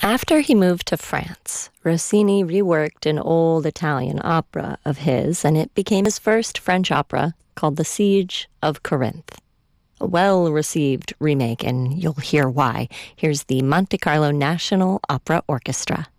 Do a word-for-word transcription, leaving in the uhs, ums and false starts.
After he moved to France, Rossini reworked an old Italian opera of his, and it became his first French opera called The Siege of Corinth. A well-received remake, and you'll hear why. Here's the Monte Carlo National Opera Orchestra.